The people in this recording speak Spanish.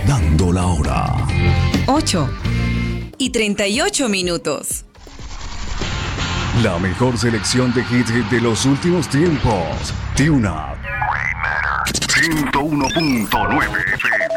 dando la hora. 8:38. La mejor selección de hits de los últimos tiempos. Tune Up. 101.9 FM.